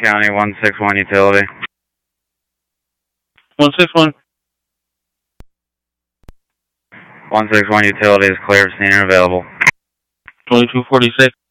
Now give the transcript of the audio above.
County 161 Utility. 161. 161 Utility is clear, scene available. 2246.